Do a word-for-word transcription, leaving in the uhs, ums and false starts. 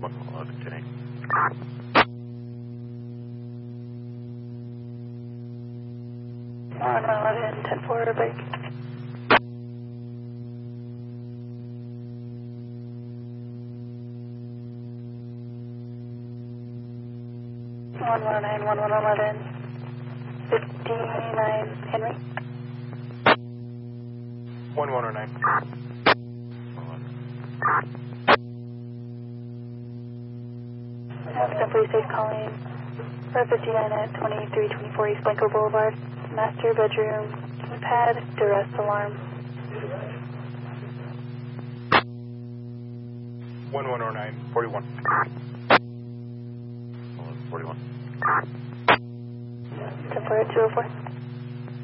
one eleven, ten. one eleven, ten four, break. one one nine, one one eleven, fifty-nine, Henry. one one nine. Austin Police State calling for fifty-nine at twenty-three twenty-four East Blanco Boulevard. Master bedroom keypad, duress alarm. one one nine, forty-one. ten four, two oh four.